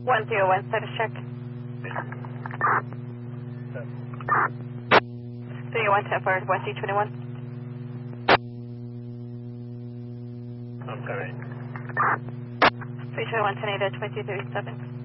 101, status check. 301, 10 forward, West E21. I'm sorry. 321, 10 8 2237.